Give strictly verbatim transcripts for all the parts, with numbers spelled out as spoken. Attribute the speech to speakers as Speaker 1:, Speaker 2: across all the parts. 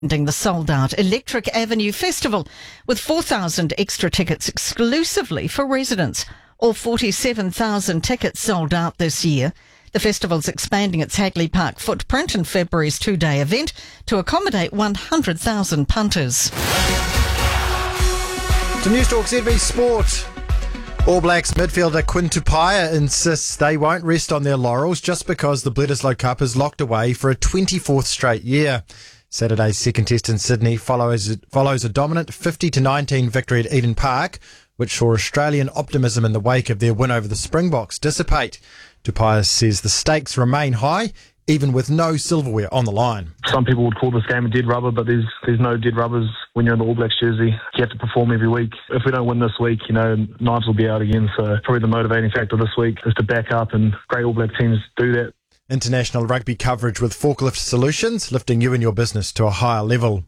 Speaker 1: The sold-out Electric Avenue Festival with four thousand extra tickets exclusively for residents. All forty-seven thousand tickets sold out this year. The festival's expanding its Hagley Park footprint in February's two-day event to accommodate one hundred thousand punters.
Speaker 2: To Newstalk Z B Sport. All Blacks midfielder Quinn Tupaia insists they won't rest on their laurels just because the Bledisloe Cup is locked away for a twenty-fourth straight year. Saturday's second test in Sydney follows follows a dominant fifty to nineteen victory at Eden Park, which saw Australian optimism in the wake of their win over the Springboks dissipate. Tupaia says the stakes remain high, even with no silverware on the line.
Speaker 3: Some people would call this game a dead rubber, but there's there's no dead rubbers when you're in the All Blacks jersey. You have to perform every week. If we don't win this week, you know, knives will be out again. So probably the motivating factor this week is to back up, and great All Black teams do that.
Speaker 2: International rugby coverage with Forklift Solutions, lifting you and your business to a higher level.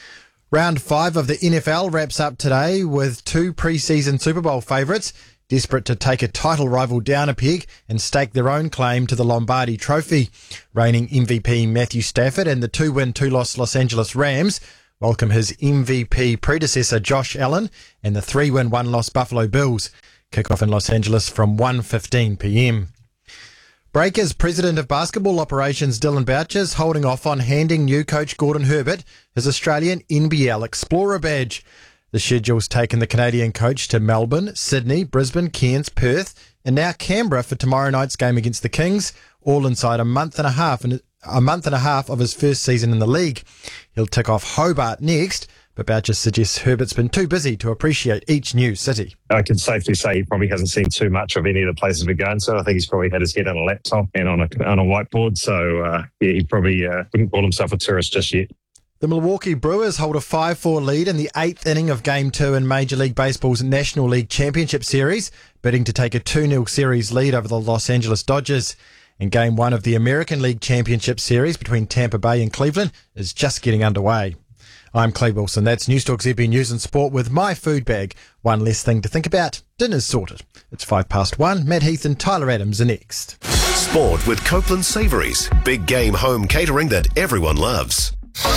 Speaker 2: Round five of the N F L wraps up today with two pre-season Super Bowl favourites desperate to take a title rival down a peg and stake their own claim to the Lombardi Trophy. Reigning M V P Matthew Stafford and the two-win, two-loss Los Angeles Rams welcome his M V P predecessor Josh Allen and the three-win, one-loss Buffalo Bills. Kick-off in Los Angeles from one fifteen p m. Breakers President of Basketball Operations Dylan Boucher is holding off on handing new coach Gordon Herbert his Australian N B L Explorer badge. The schedule's taken the Canadian coach to Melbourne, Sydney, Brisbane, Cairns, Perth, and now Canberra for tomorrow night's game against the Kings, all inside a month and a half and a month and a half of his first season in the league. He'll tick off Hobart next, but Boucher suggests Herbert's been too busy to appreciate each new city.
Speaker 4: I can safely say he probably hasn't seen too much of any of the places we're going, so I think he's probably had his head on a laptop and on a on a whiteboard, so uh, yeah, he probably uh, wouldn't call himself a tourist just yet.
Speaker 2: The Milwaukee Brewers hold a five four lead in the eighth inning of Game two in Major League Baseball's National League Championship Series, bidding to take a two nil series lead over the Los Angeles Dodgers. And Game one of the American League Championship Series between Tampa Bay and Cleveland is just getting underway. I'm Clay Wilson. That's Newstalk Z B News and Sport with my food bag. One less thing to think about. Dinner's sorted. It's five past one. Matt Heath and Tyler Adams are next.
Speaker 5: Sport with Copeland Savouries. Big game home catering that everyone loves.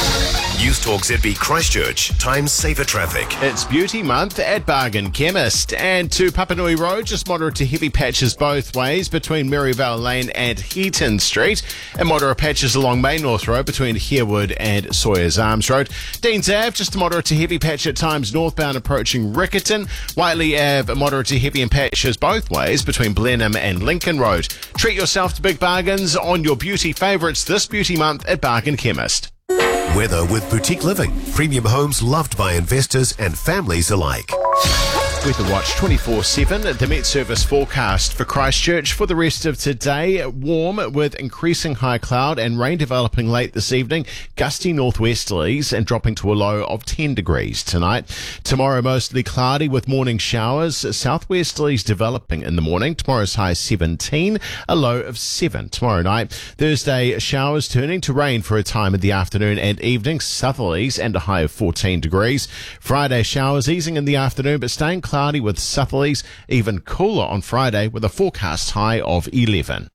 Speaker 5: Newstalk Z B Christchurch. Time saver traffic.
Speaker 6: It's Beauty Month at Bargain Chemist. And to Papanui Road, just moderate to heavy patches both ways between Maryvale Lane and Heaton Street. And moderate patches along Main North Road between Harewood and Sawyers Arms Road. Deans Ave, just a moderate to heavy patch at times northbound approaching Riccarton. Whiteley Ave, moderate to heavy in patches both ways between Blenheim and Lincoln Road. Treat yourself to big bargains on your beauty favourites this Beauty Month at Bargain Chemist.
Speaker 5: Weather with Boutique Living. Premium homes loved by investors and families alike.
Speaker 6: Weather Watch twenty-four seven, the Met Service forecast for Christchurch for the rest of today. Warm with increasing high cloud and rain developing late this evening. Gusty northwesterlies and dropping to a low of ten degrees tonight. Tomorrow mostly cloudy with morning showers. Southwesterlies developing in the morning. Tomorrow's high seventeen, a low of seven tomorrow night. Thursday showers turning to rain for a time in the afternoon and evening. Southerlies and a high of fourteen degrees. Friday showers easing in the afternoon but staying cloudy with southerlies, even cooler on Friday with a forecast high of eleven.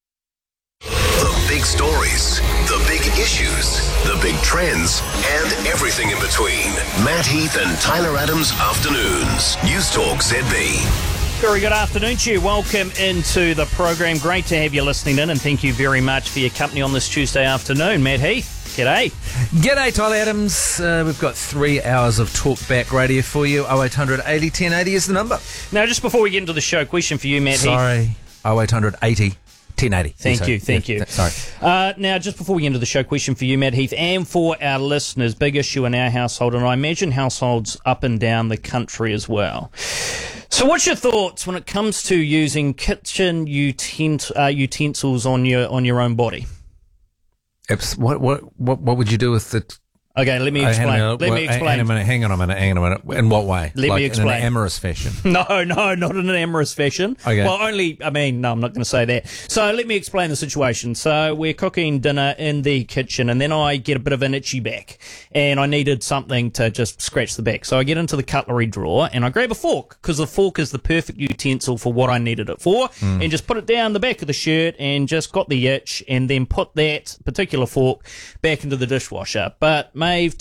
Speaker 5: The big stories, the big issues, the big trends, and everything in between. Matt Heath and Tyler Adams Afternoons. Newstalk Z B.
Speaker 7: Very good afternoon to you. Welcome into the program. Great to have you listening in, and thank you very much for your company on this Tuesday afternoon. Matt Heath. G'day.
Speaker 8: G'day, Tyler Adams. Uh, we've got three hours of talkback radio for you. oh eight hundred eighty ten eighty is the number.
Speaker 7: Now, just before we get into the show, question for you, Matt
Speaker 8: Sorry.
Speaker 7: Heath.
Speaker 8: oh eight hundred eighty ten eighty.
Speaker 7: Thank
Speaker 8: so,
Speaker 7: you, thank
Speaker 8: yeah,
Speaker 7: you.
Speaker 8: Th- sorry.
Speaker 7: Uh, now, just before we get into the show, question for you, Matt Heath, and for our listeners, big issue in our household, and I imagine households up and down the country as well. So what's your thoughts when it comes to using kitchen utent- uh, utensils on your on your own body?
Speaker 8: What what what what would you do with the?
Speaker 7: Okay, let me
Speaker 8: Uh,
Speaker 7: explain.
Speaker 8: hang on,
Speaker 7: let
Speaker 8: well,
Speaker 7: me explain.
Speaker 8: Hang on a minute. Hang on a minute. Hang on a minute. In what way?
Speaker 7: Let
Speaker 8: like
Speaker 7: me explain.
Speaker 8: In an amorous fashion.
Speaker 7: No, no, not in an amorous fashion.
Speaker 8: Okay.
Speaker 7: Well, only, I mean, no, I'm not going to say that. So let me explain the situation. So we're cooking dinner in the kitchen, and then I get a bit of an itchy back, and I needed something to just scratch the back. So I get into the cutlery drawer, and I grab a fork, because the fork is the perfect utensil for what I needed it for, mm. and just put it down the back of the shirt, and just got the itch, and then put that particular fork back into the dishwasher. But Maeve